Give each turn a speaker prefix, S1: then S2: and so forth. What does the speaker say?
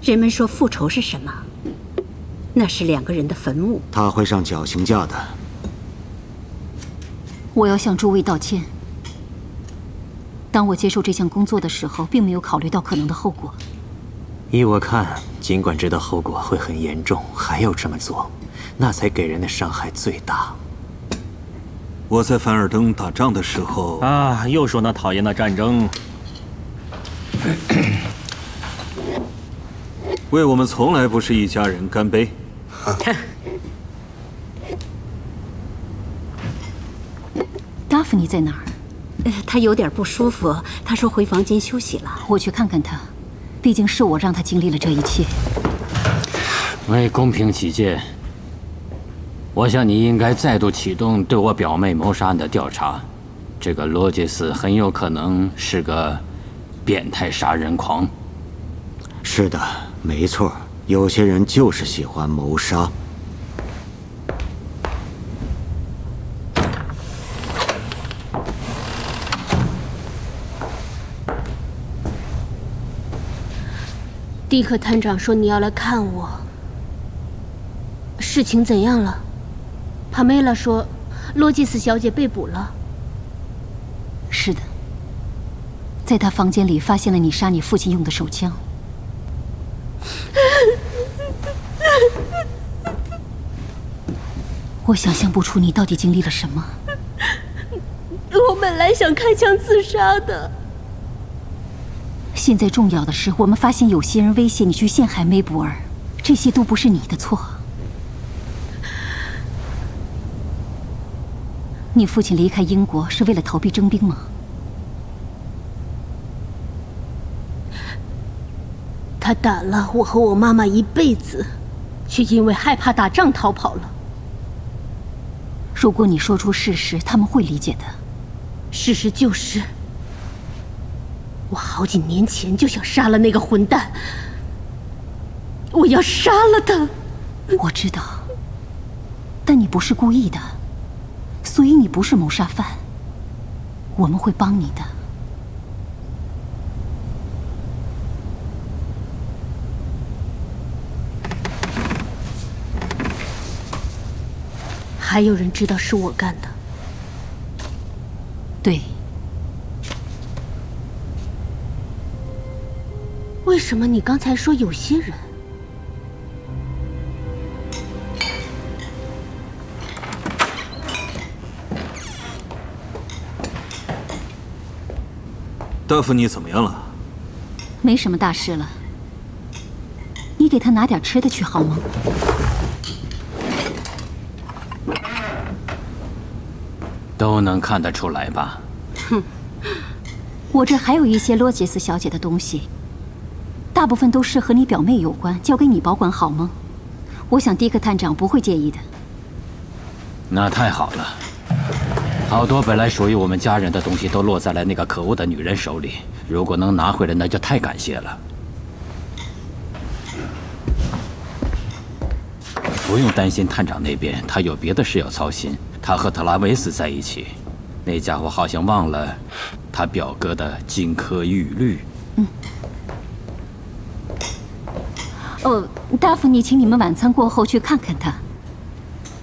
S1: 人们说复仇是什么？那是2个人的坟墓。
S2: 他会上绞刑架的。
S3: 我要向诸位道歉。当我接受这项工作的时候，并没有考虑到可能的后果。
S4: 依我看，尽管知道后果会很严重，还要这么做，那才给人的伤害最大。
S5: 我在凡尔登打仗的时候
S6: 啊，又说那讨厌的战争。
S5: 为我们从来不是一家人干杯。
S3: 达芙妮在哪儿？
S1: 他有点不舒服，他说回房间休息了。
S3: 我去看看他，毕竟是我让他经历了这一切。
S7: 为公平起见，我想你应该再度启动对我表妹谋杀案的调查。这个罗杰斯很有可能是个变态杀人狂。
S2: 是的，没错，有些人就是喜欢谋杀。
S8: 迪克探长说你要来看我，事情怎样了？帕梅拉说，罗吉斯小姐被捕了。
S3: 是的，在她房间里发现了你杀你父亲用的手枪。我想象不出你到底经历了什么。
S8: 我本来想开枪自杀的。
S3: 现在重要的是，我们发现有些人威胁你去陷害梅布尔，这些都不是你的错。你父亲离开英国是为了逃避征兵吗？
S8: 他打了我和我妈妈一辈子，却因为害怕打仗逃跑了。
S3: 如果你说出事实，他们会理解的。
S8: 事实就是，我好几年前就想杀了那个混蛋，我要杀了他。
S3: 我知道，但你不是故意的，所以你不是谋杀犯。我们会帮你的。
S8: 还有人知道是我干的。
S3: 对。
S8: 为什么你刚才说有些人？
S5: 大夫，你怎么样了？
S3: 没什么大事了。你给他拿点吃的去好吗？
S7: 都能看得出来吧？
S3: 哼，我这还有一些罗杰斯小姐的东西，大部分都是和你表妹有关，交给你保管好吗？我想迪克探长不会介意的。
S7: 那太好了，好多本来属于我们家人的东西都落在了那个可恶的女人手里，如果能拿回来，那就太感谢了。不用担心探长那边，他有别的事要操心。他和特拉维斯在一起，那家伙好像忘了他表哥的金科玉律。
S3: 大夫，你请你们晚餐过后去看看他。